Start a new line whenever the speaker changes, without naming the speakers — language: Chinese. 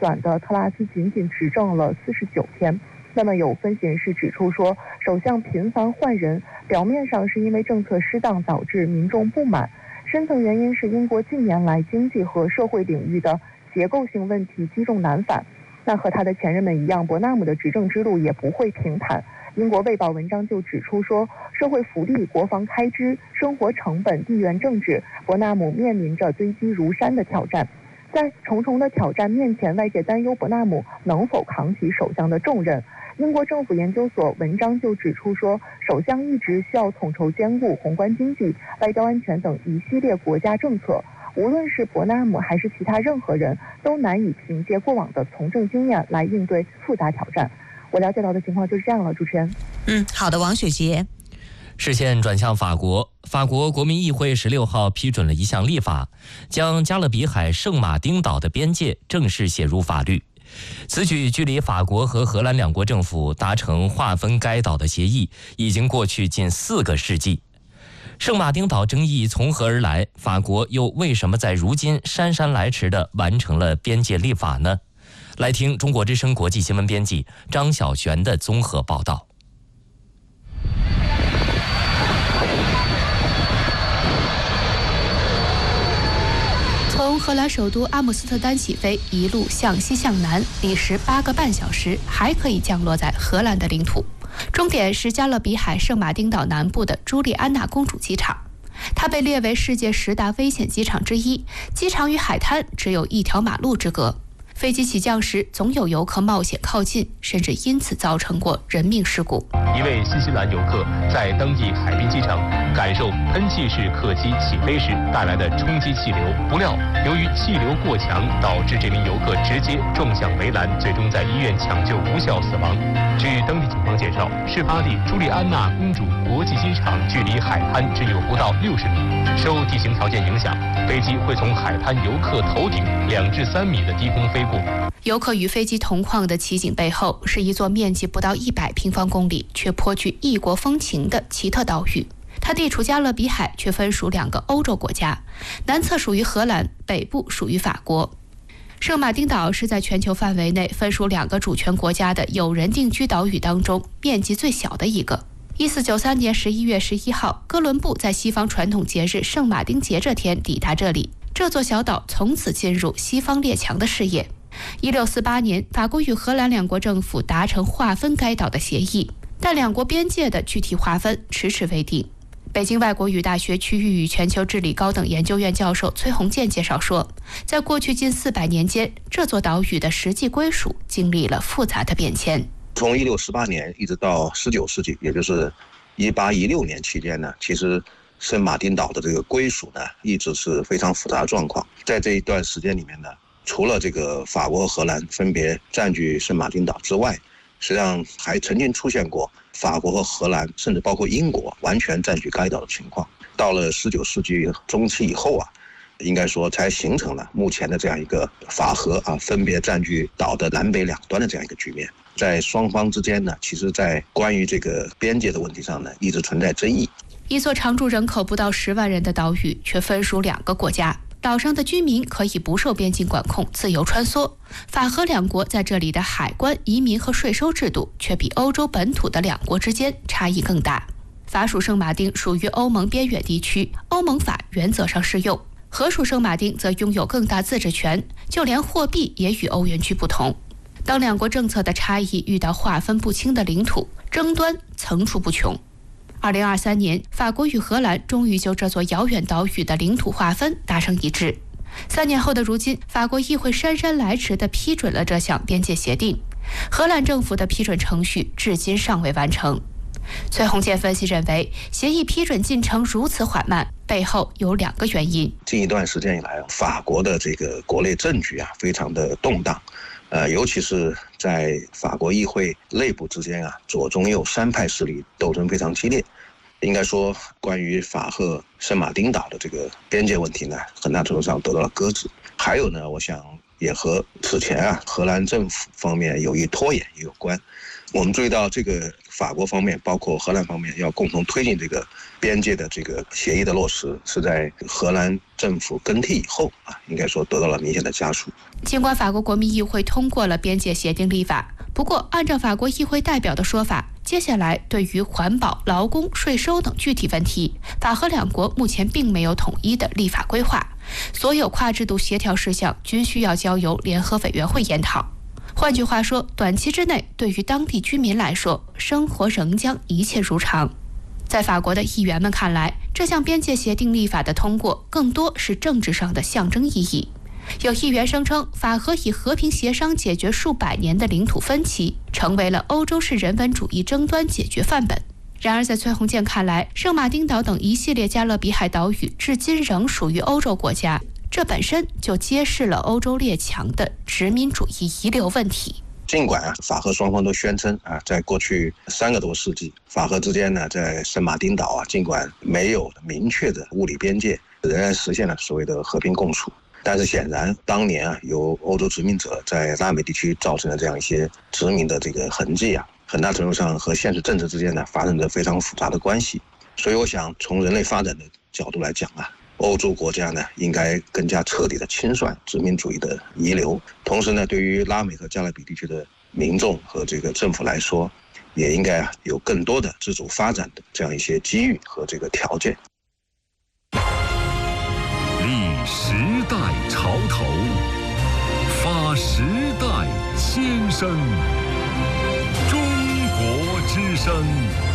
选的特拉斯仅仅执政了49天。那么有分析人士指出说，首相频繁换人，表面上是因为政策失当导致民众不满，深层原因是英国近年来经济和社会领域的结构性问题积重难返。那和他的前任们一样，伯纳姆的执政之路也不会平坦。英国卫报文章就指出说，社会福利、国防开支、生活成本、地缘政治，伯纳姆面临着堆积如山的挑战。在重重的挑战面前，外界担忧伯纳姆能否扛起首相的重任。英国政府研究所文章就指出说，首相一直需要统筹兼顾宏观经济、外交安全等一系列国家政策。无论是伯纳姆还是其他任何人，都难以凭借过往的从政经验来应对复杂挑战。我了解到的情况就是这样了，主持人。
好的，王雪杰。
视线转向法国，法国国民议会16号批准了一项立法，将加勒比海圣马丁岛的边界正式写入法律。此举距离法国和荷兰两国政府达成划分该岛的协议已经过去近4个世纪。圣马丁岛争议从何而来？法国又为什么在如今姗姗来迟地完成了边界立法呢？来听中国之声国际新闻编辑张晓璇的综合报道。
从荷兰首都阿姆斯特丹起飞，一路向西向南，历时8个半小时，还可以降落在荷兰的领土。终点是加勒比海圣马丁岛南部的朱莉安娜公主机场，它被列为世界10大危险机场之一。机场与海滩只有1条马路之隔，飞机起降时总有游客冒险靠近，甚至因此造成过人命事故。
一位新西兰游客在当地海滨机场感受喷气式客机起飞时带来的冲击气流，不料由于气流过强，导致这名游客直接撞向围栏，最终在医院抢救无效死亡。据当地警方介绍，事发地朱莉安娜公主国际机场距离海滩只有不到60米，受地形条件影响，飞机会从海滩游客头顶2至3米的低空飞过。
游客与飞机同框的奇景背后，是一座面积不到100平方公里却颇具异国风情的奇特岛屿。它地处加勒比海，却分属2个欧洲国家，南侧属于荷兰，北部属于法国。圣马丁岛是在全球范围内分属2个主权国家的有人定居岛屿当中面积最小的一个。1493年11月11号，哥伦布在西方传统节日圣马丁节这天抵达这里，这座小岛从此进入西方列强的视野。1648年，法国与荷兰2国政府达成划分该岛的协议，但2国边界的具体划分迟迟未定。北京外国语大学区域与全球治理高等研究院教授崔洪建介绍说，在过去近400年间，这座岛屿的实际归属经历了复杂的变迁。
从1618年一直到19世纪，也就是1816年期间呢，其实圣马丁岛的这个归属呢，一直是非常复杂的状况。在这一段时间里面呢，除了这个法国和荷兰分别占据圣马丁岛之外，实际上还曾经出现过法国和荷兰，甚至包括英国完全占据该岛的情况。到了19世纪中期以后啊，应该说才形成了目前的这样一个法荷分别占据岛的南北2端的这样一个局面。在双方之间呢，其实在关于这个边界的问题上呢，一直存在争议。
一座常住人口不到10万人的岛屿，却分属2个国家。岛上的居民可以不受边境管控，自由穿梭。法荷2国在这里的海关、移民和税收制度却比欧洲本土的2国之间差异更大。法属圣马丁属于欧盟边远地区，欧盟法原则上适用；荷属圣马丁则拥有更大自治权，就连货币也与欧元区不同。当2国政策的差异遇到划分不清的领土，争端层出不穷。2023年，法国与荷兰终于就这座遥远岛屿的领土划分达成一致。3年后的如今，法国议会姗姗来迟地批准了这项边界协定，荷兰政府的批准程序至今尚未完成。崔洪建分析认为，协议批准进程如此缓慢，背后有2个原因。
近一段时间以来，法国的这个国内政局非常的动荡，尤其是在法国议会内部之间左中右3派势力斗争非常激烈。应该说，关于法荷圣马丁岛的这个边界问题呢，很大程度上得到了搁置。还有呢，我想也和此前荷兰政府方面有意拖延也有关。 我们注意到这个法国方面，包括荷兰方面，要共同推进这个边界的这个协议的落实，是在荷兰政府更替以后应该说得到了明显的加速。
尽管法国国民议会通过了边界协定立法，不过按照法国议会代表的说法，接下来对于环保、劳工、税收等具体问题，法荷两国目前并没有统一的立法规划，所有跨制度协调事项均需要交由联合委员会研讨。换句话说，短期之内，对于当地居民来说，生活仍将一切如常。在法国的议员们看来，这项边界协定立法的通过更多是政治上的象征意义。有议员声称，法荷以和平协商解决数百年的领土分歧，成为了欧洲式人文主义争端解决范本。然而，在崔洪建看来，圣马丁岛等一系列加勒比海岛屿至今仍属于欧洲国家，这本身就揭示了欧洲列强的殖民主义遗留问题。
尽管法荷双方都宣称在过去3个多世纪，法荷之间呢，在圣马丁岛尽管没有明确的物理边界，仍然实现了所谓的和平共处。但是显然，当年由欧洲殖民者在拉美地区造成的这样一些殖民的这个痕迹很大程度上和现实政治之间呢发生着非常复杂的关系。所以我想，从人类发展的角度来讲欧洲国家呢应该更加彻底的清算殖民主义的遗留，同时呢，对于拉美和加勒比地区的民众和这个政府来说，也应该有更多的自主发展的这样一些机遇和这个条件。
立时代潮头，发时代先声，中国之声。